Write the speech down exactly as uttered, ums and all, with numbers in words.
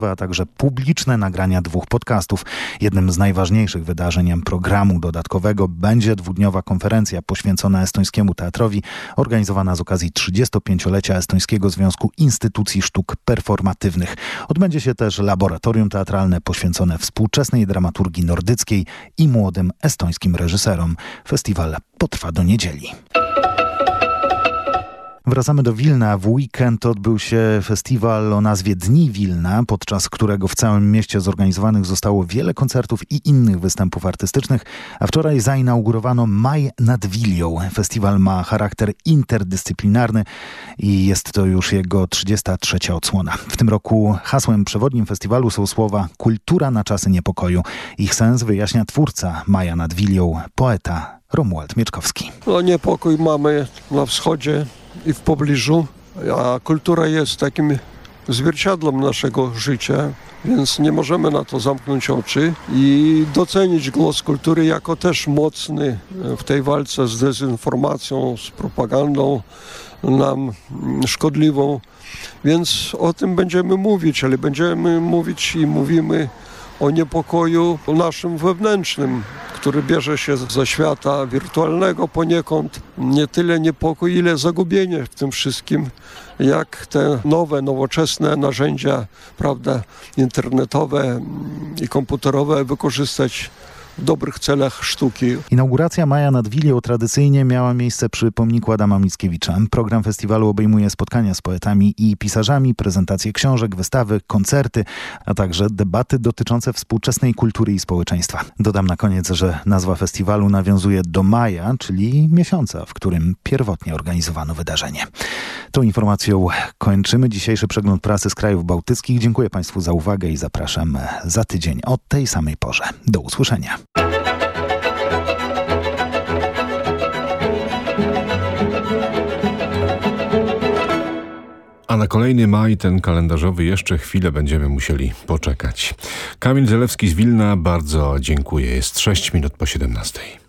a także publiczne nagrania dwóch podcastów. Jednym z najważniejszych wydarzeń programu dodatkowego będzie dwudniowa konferencja poświęcona estońskiemu teatrowi, organizowana z okazji trzydziestopięciolecia Estońskiego Związku Instytucji Sztuk Performatywnych. Odbędzie się też laboratorium teatralne poświęcone współczesnej dramaturgii nordyckiej i młodym estońskim reżyserom. Festiwal potrwa do niedzieli. Wracamy do Wilna. W weekend odbył się festiwal o nazwie Dni Wilna, podczas którego w całym mieście zorganizowanych zostało wiele koncertów i innych występów artystycznych, a wczoraj zainaugurowano Maj nad Wilią. Festiwal ma charakter interdyscyplinarny i jest to już jego trzydziesta trzecia odsłona. W tym roku hasłem przewodnim festiwalu są słowa „Kultura na czasy niepokoju”. Ich sens wyjaśnia twórca Maja nad Wilią, poeta Romuald Mieczkowski. No, niepokój mamy na wschodzie i w pobliżu, a kultura jest takim zwierciadłem naszego życia, więc nie możemy na to zamknąć oczy i docenić głos kultury jako też mocny w tej walce z dezinformacją, z propagandą nam szkodliwą. Więc o tym będziemy mówić, ale będziemy mówić i mówimy o niepokoju naszym wewnętrznym, który bierze się ze świata wirtualnego poniekąd. Nie tyle niepokój, ile zagubienie w tym wszystkim, jak te nowe, nowoczesne narzędzia, prawda, internetowe i komputerowe wykorzystać w dobrych celach sztuki. Inauguracja Maja nad Wilią tradycyjnie miała miejsce przy pomniku Adama Mickiewicza. Program festiwalu obejmuje spotkania z poetami i pisarzami, prezentacje książek, wystawy, koncerty, a także debaty dotyczące współczesnej kultury i społeczeństwa. Dodam na koniec, że nazwa festiwalu nawiązuje do maja, czyli miesiąca, w którym pierwotnie organizowano wydarzenie. Tą informacją kończymy dzisiejszy przegląd prasy z krajów bałtyckich. Dziękuję Państwu za uwagę i zapraszam za tydzień o tej samej porze. Do usłyszenia. A na kolejny maj, ten kalendarzowy, jeszcze chwilę będziemy musieli poczekać. Kamil Zalewski z Wilna, bardzo dziękuję. Jest sześć minut po siedemnastej.